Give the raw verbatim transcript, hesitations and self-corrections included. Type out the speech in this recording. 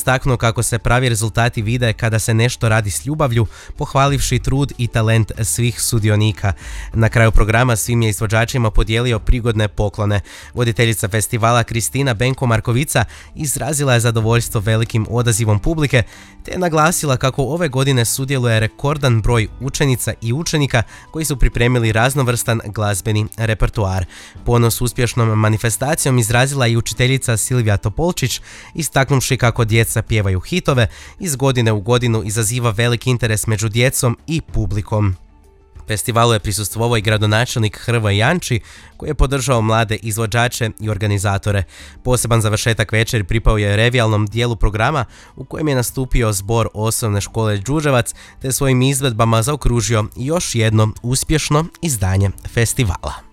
istaknuo kako se pravi rezultati vide kada se nešto radi s ljubavlju, pohvalivši trud i talent svih sudionika. Na kraju programa svim je izvođačima podijelio prigodne poklone. Voditeljica festivala Kristina Benko-Markovica izrazila je zadovoljstvo velikim odazivom publike, te je naglasila kako ove godine sudjeluje rekordan broj učenica i učenika koji su pripremili raznovrstan glazbeni repertoar. Ponos uspješnom manifestacijom izrazila i učiteljica Silvija Topolčić, istaknuvši kako djeca pjevaju hitove, iz godine u godinu izaziva veliki interes među djecom i publikom. Festivalu je prisustvovao i gradonačelnik Hrvoje Janči, koji je podržao mlade izvođače i organizatore. Poseban završetak večeri pripao je revijalnom dijelu programa u kojem je nastupio zbor osnovne škole Đuđevac te svojim izvedbama zaokružio još jedno uspješno izdanje festivala.